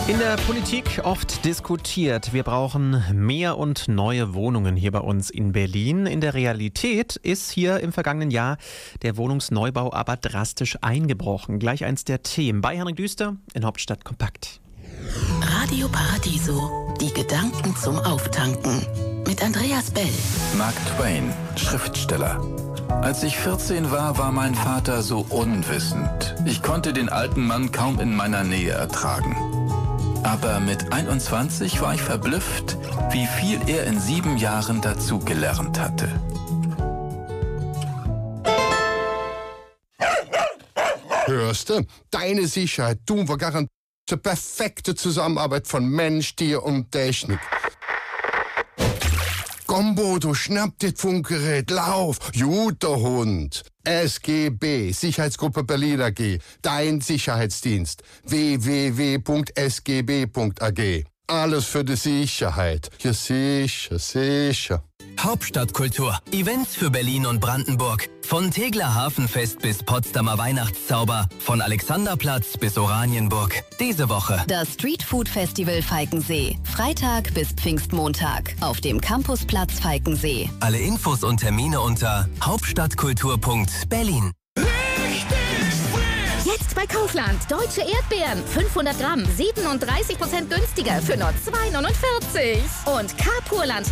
In der Politik oft diskutiert, wir brauchen mehr und neue Wohnungen hier bei uns in Berlin. In der Realität ist hier im vergangenen Jahr der Wohnungsneubau aber drastisch eingebrochen. Gleich eins der Themen bei Henrik Düster in Hauptstadt Kompakt. Radio Paradiso, die Gedanken zum Auftanken. Mit Andreas Bell. Mark Twain, Schriftsteller. Als ich 14 war, war mein Vater so unwissend. Ich konnte den alten Mann kaum in meiner Nähe ertragen. Aber mit 21 war ich verblüfft, wie viel er in 7 Jahren dazu gelernt hatte. Hörst du? Deine Sicherheit tun wir garantiert zur perfekte Zusammenarbeit von Mensch, Tier und Technik. Komm, Bodo, schnapp dir das Funkgerät, lauf, guter Hund. SGB, Sicherheitsgruppe Berlin AG, dein Sicherheitsdienst. www.sgb.ag. Alles für die Sicherheit. Ja, sicher, sicher. Hauptstadtkultur. Events für Berlin und Brandenburg. Von Tegeler Hafenfest bis Potsdamer Weihnachtszauber. Von Alexanderplatz bis Oranienburg. Diese Woche das Street Food Festival Falkensee. Freitag bis Pfingstmontag. Auf dem Campusplatz Falkensee. Alle Infos und Termine unter hauptstadtkultur.berlin. Jetzt bei Kaufland. Deutsche Erdbeeren. 500 Gramm. 37% günstiger für nur 2,49. Und Carpurland